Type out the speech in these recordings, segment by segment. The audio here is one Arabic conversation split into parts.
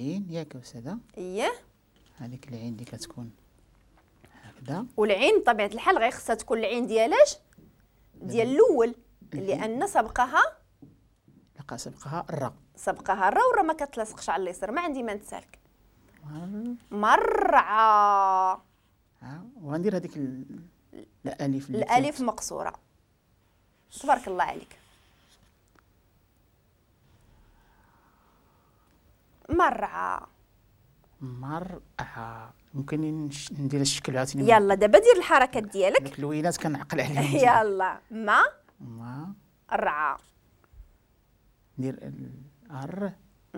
العين ياك أستاذة؟ اييه. هذيك العين اللي كتكون هكذا. والعين بطبيعه الحال غير خصها تكون العين ديالاش ديال الاول، لان سبقها سبقها الراء. سبقها الراء، والراء ما كتلاصقش على اليسر، ما عندي ما نسالك. مرعى. وغندير هذيك الالف اللي الالف مقصوره. تبارك الله عليك. مرعى. مرعى. ممكن ندير الشكل عاوتاني. يلا دابا دير الحركات ديالك. ديك اللوينات كنعقل عليهم. يلا ما رعى. ندير الر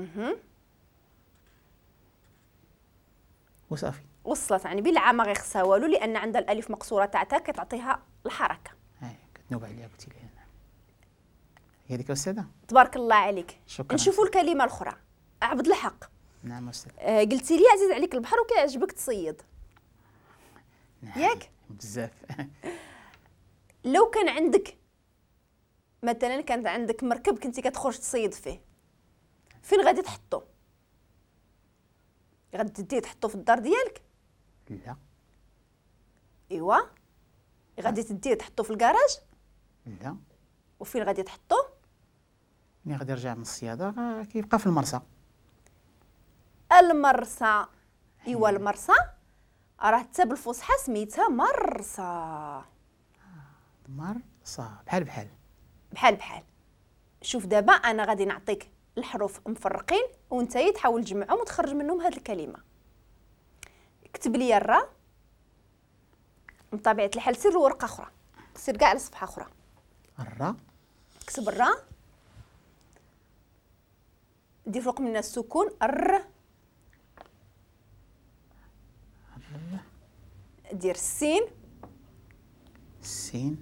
وصافي. وصلت يعني بالعا ما غير خصها والو، لان عندها الالف مقصوره تاعتها كتعطيها الحركه. كتنوب عليها قلتي لي انا. هي ديك استاذه. تبارك الله عليك. شكرا. نشوفوا الكلمه الاخرى. عبد الحق. نعم استاذه. قلتي لي عزيز عليك البحر وكيعجبك تصيد. نعم. ياك بزاف. لو كان عندك مثلا كانت عندك مركب كنتي كتخرج تصيد فيه، فين غادي تحطو؟ غادي تديه تحطو في الدار ديالك؟ لا. ايوا. غادي تديه تحطو في الكراج؟ لا. وفين غادي تحطو؟ ملي غادي يرجع من الصياده كيبقى في المرسى. المرسى. ايوا المرسى راه حتى بالفصحى سميتها مرسى. مرسى بحال بحال. بحال بحال. شوف دابا انا غادي نعطيك الحروف مفرقين وانت تحاول تجمعهم وتخرج منهم هذه الكلمه. اكتب لي الراء بطبيعه الحال، سير لورقه اخرى، سير كاع لصفحه اخرى. الراء. اكتب الراء، دير فوق منها السكون دير السين السين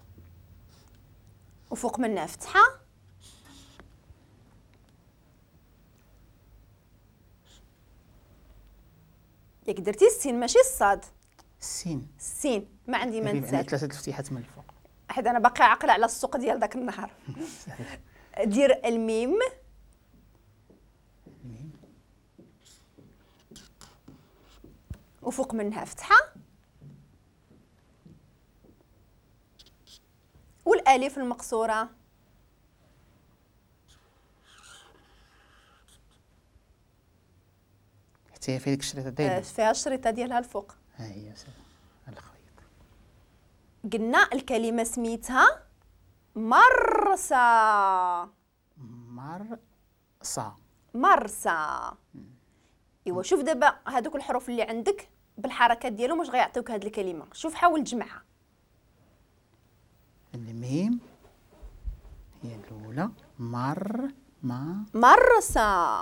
وفوق منها فتحه ياك درتي السين ماشي الصاد. السين ما عندي ما نسال. ثلاثه الفتيحات من الفوق. حيت انا باقي عاقله على السوق ديال داك النهار. دير الميم وفوق منها فتحه والالف المقصوره حتى هي في ديك الشريطه دايره. فيها الشريطه ديالها الفوق. ها هي الخيط. قلنا الكلمه سميتها مرسى. مرسى. ايوا شوف دابا هذوك الحروف اللي عندك بالحركات ديالهم واش غيعطيوك هذه الكلمه. شوف حاول تجمعها. الميم هي الاولى. مرسى.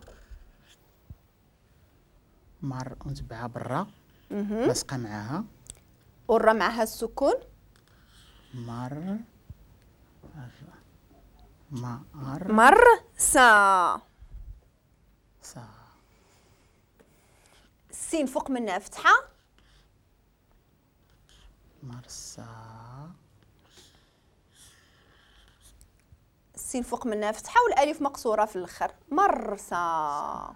ونتبعها بالراء لاصقه معاها والراء معاها السكون. مرسى. السين فوق منها فتحه. مرسى. السين فوق منها فتحه والالف مقصوره في الاخر. مرسى.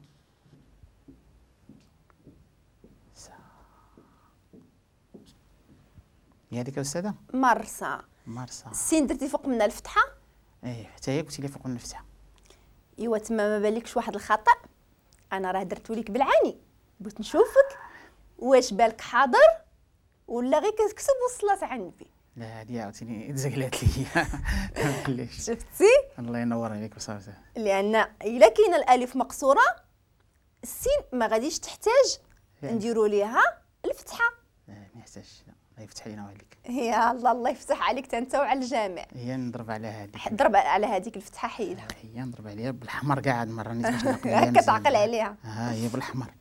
هي هذيك استاذه. مرسى. السين درتي فوق منها الفتحه. حتى هي قلتي لي فوق منها الفتحه. ايوا تما ما بالكش واحد الخطا، انا راه درتو لك بالعاني، بغيت نشوفك واش بالك حاضر ولا غير كتكتب وصلت عنبي. لا هذه عاوتاني تزقلات ليا. معليش. شفتي؟ الله ينور عليك وصافي. لان الا كاينه الالف مقصوره السين ما غاديش تحتاج نديروا ليها الفتحه. لا ما يحتاجش. الله يفتح علينا وعليك. يا الله يفتح عليك انت وعلى الجميع. هي نضرب على هذيك. ضرب على هذيك الفتحه حيدها. هي نضرب عليها بالحمر كاع هاد المره باش كتعقل عليها. هي بالحمر.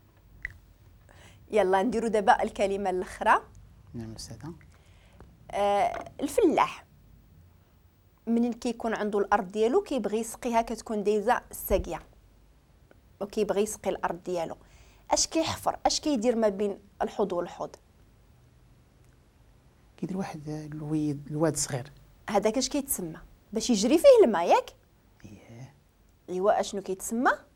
يلا نديروا دابا الكلمه الاخرى. نعم استاذه. الفلاح منين كيكون عنده الارض ديالو كيبغي يسقيها، كتكون دايزه الساقيه وكيبغي يسقي الارض ديالو، اش كيحفر؟ اش كيدير ما بين الحوض والحوض؟ كيدير واحد الواد صغير. هذاك اش كيتسمى باش يجري فيه الماء ياك؟ ايوا اشنو كيتسمى؟